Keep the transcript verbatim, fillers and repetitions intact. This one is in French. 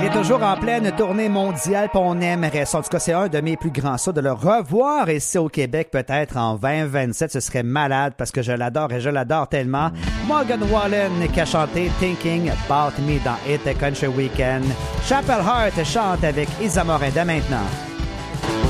Il est toujours en pleine tournée mondiale, puis on aimerait ça. En tout cas, c'est un de mes plus grands sauts de le revoir ici au Québec, peut-être en vingt vingt-sept. Ce serait malade parce que je l'adore et je l'adore tellement. Morgan Wallen qui a chanté Thinking About Me dans Hit Country Weekend. Chapel Hart chante avec Isa Morin dès maintenant.